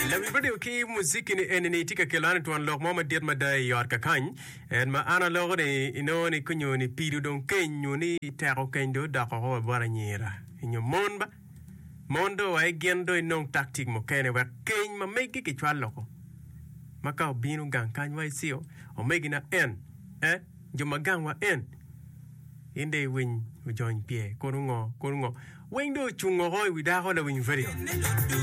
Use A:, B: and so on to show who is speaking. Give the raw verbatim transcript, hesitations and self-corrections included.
A: La mi bade ki muziki ni eni tika kelana tuan lok mama diet madai yor ka kany en ma ana lok ni ino ni kunyo ni pidu don kenyo ni tero kendo da ko bara nyira inyo monba mondo ay gendo inong tactic mo kene wa keny ma megi ki chwa loko maka obino gang kany wa sio o megi na en eh jo magang wa en inde win join pie korungo korungo wendo chungo hoy wida ho la win very